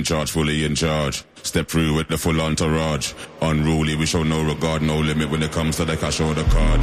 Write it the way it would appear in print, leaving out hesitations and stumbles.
charge, fully in charge. Step through with the full entourage. Unruly, we show no regard, no limit when it comes to the cash or the card.